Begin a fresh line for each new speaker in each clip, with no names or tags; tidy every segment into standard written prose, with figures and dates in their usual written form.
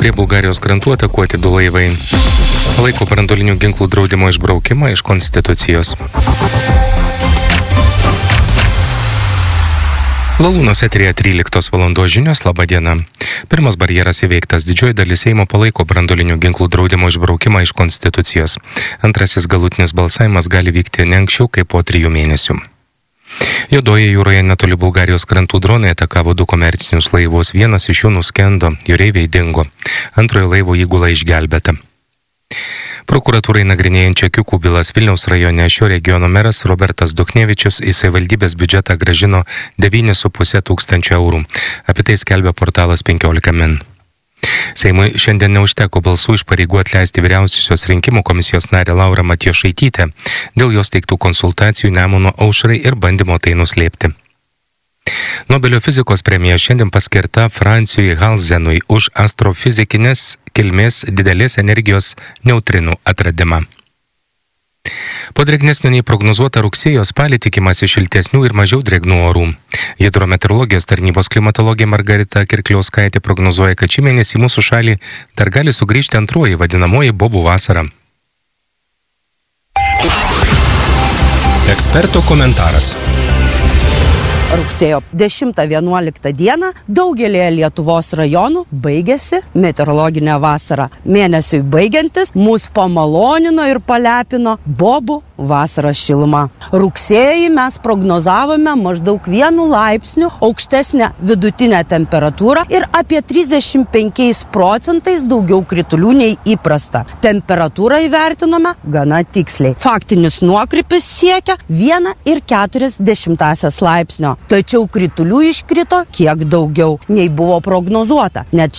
Prie Bulgarijos krantų atakuoti 2 laivai. Palaiko branduolinių ginklų draudimo išbraukimą iš konstitucijos. Lalūnos eteryje 13 valandos žinios, laba diena. Pirmas barjeras įveiktas, didžioji dalis Seimo palaiko branduolinių ginklų draudimo išbraukimą iš konstitucijos. Antrasis galutinis balsavimas gali vykti ne anksčiau kaip po 3 mėnesių. Juodoje jūroje netoli Bulgarijos krantų dronai atakavo 2 komercinius laivus, vienas iš jų nuskendo, jūreiviai dingo. Antrojo laivo įgula išgelbėta. Prokuratūrai nagrinėjant čekiukų bylas Vilniaus rajone šio regiono meras Robertas Duchnevičius į savivaldybės biudžetą grąžino 9,5 tūkstančių eurų. Apie tai skelbia portalas 15 min. Seimui šiandien neužteko balsų iš pareigų atleisti vyriausiosios rinkimų komisijos narę Laurą Matjošaitytę dėl jos teiktų konsultacijų Nemuno aušrai ir bandymo tai nuslėpti. Nobelio fizikos premija šiandien paskirta Francijui Halzenui už astrofizikinės kilmės didelės energijos neutrinų atradimą. Po drėgnesnio nei prognozuota rugsėjo spalį tikimasi šiltesnių ir mažiau drėgnų orų. Hidrometeorologijos tarnybos klimatologė Margarita Kirkliauskaitė prognozuoja, kad šį mėnesį į mūsų šalį dar gali sugrįžti antroji vadinamoji bobų vasara.
Eksperto komentaras.
Rugsėjo 10-11 dieną daugelėje Lietuvos rajonų baigėsi meteorologinė vasara. Mėnesiui baigiantis mus pamalonino ir palepino bobų vasaros šiluma. Rugsėjį mes prognozavome maždaug 1 laipsniu aukštesnę vidutinę temperatūrą ir apie 35% daugiau kritulių nei įprasta. Temperatūrą įvertinome gana tiksliai. Faktinis nuokrypis siekia 1,4 laipsnio. Tačiau kritulių iškrito kiek daugiau nei buvo prognozuota, net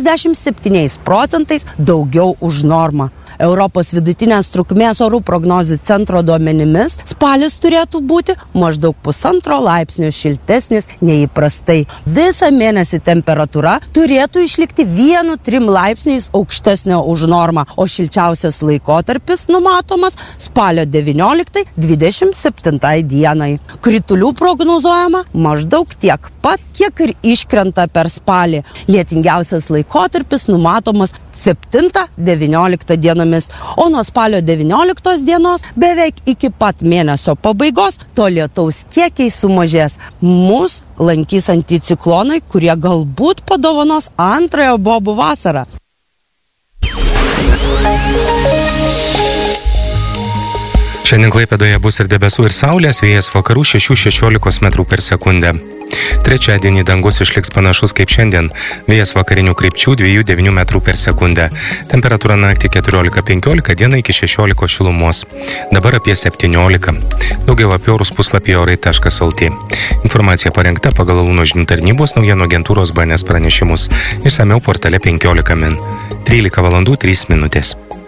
67% daugiau už normą. Europos vidutinės trukmės orų prognozių centro duomenimis spalis turėtų būti maždaug 1,5 laipsnio šiltesnis nei įprastai. Visą mėnesį temperatūra turėtų išlikti 1-3 laipsniais aukštesnio už normą, o šilčiausias laikotarpis numatomas spalio 19-27 dienai. Kritulių prognozuojama maždaug tiek pat, kiek ir iškrenta per spalį. Lietingiausias laikotarpis numatomas 7-19 dienomis, o nuo spalio 19 dienos beveik iki pat mėnesio pabaigos to lietaus kiekiai sumažės. Mus lankys anticiklonai, kurie galbūt padovanos antrąją bobų vasarą.
Šiandien Klaipėdoje bus ir debesų, ir saulės, vėjas vakarų 6-16 metrų per sekundę. Trečiadienį dangus išliks panašus kaip šiandien, vėjas vakarinių krypčių 2-9 metrų per sekundę. Temperatūra naktį 14-15, dieną iki 16 šilumos. Dabar apie 17. Daugiau apie orus puslapyje orai.lt. Informacija parengta pagal Lalūno žinių tarnybos naujienų agentūros BNS pranešimus. Išsamiau portale 15 min. 13 valandų 3 minutės.